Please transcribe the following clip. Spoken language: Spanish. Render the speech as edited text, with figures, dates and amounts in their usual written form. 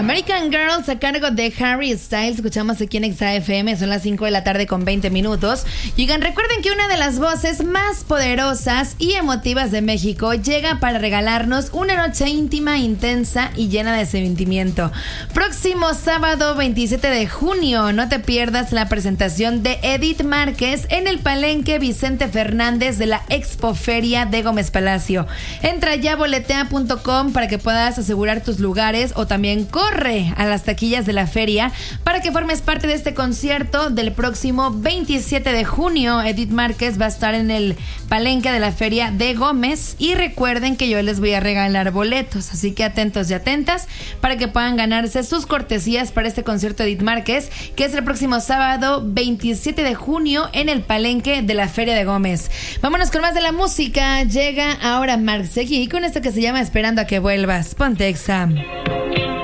American Girls a cargo de Harry Styles. Escuchamos aquí en XAFM, son las 5 de la tarde con 20 minutos. Oigan, recuerden que una de las voces más poderosas y emotivas de México llega para regalarnos una noche íntima, intensa y llena de sentimiento. Próximo sábado 27 de junio, no te pierdas la presentación de Edith Márquez en el Palenque Vicente Fernández de la Expoferia de Gómez Palacio. Entra ya a boletea.com para que puedas asegurar tus lugares o también corre a las taquillas de la feria para que formes parte de este concierto del próximo 27 de junio. Edith Márquez va a estar en el Palenque de la Feria de Gómez y recuerden que yo les voy a regalar boletos, así que atentos y atentas para que puedan ganarse sus cortesías para este concierto de Edith Márquez, que es el próximo sábado 27 de junio en el Palenque de la Feria de Gómez. Vámonos con más de la música. Llega ahora Marc Seguí con esto que se llama Esperando a que vuelvas. Ponte Exa.